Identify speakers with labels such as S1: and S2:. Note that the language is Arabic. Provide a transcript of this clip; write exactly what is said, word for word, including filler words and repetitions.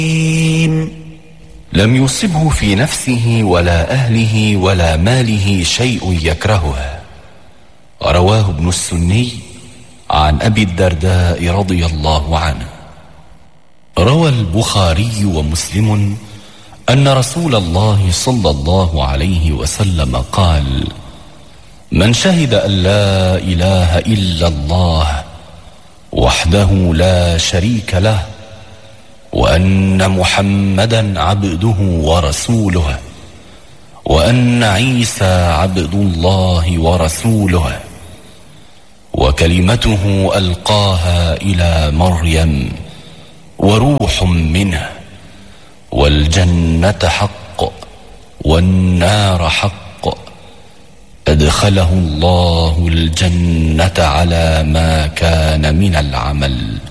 S1: لم يصبه في نفسه ولا أهله ولا ماله شيء يكرهه. رواه ابن السني عن أبي الدرداء رضي الله عنه. روى البخاري ومسلم أن رسول الله صلى الله عليه وسلم قال: من شهد أن لا إله إلا الله وحده لا شريك له وأن محمدا عبده ورسوله وأن عيسى عبد الله ورسوله وكلمته ألقاها إلى مريم وروح منه والجنة حق والنار حق، أدخله الله الجنة على ما كان من العمل.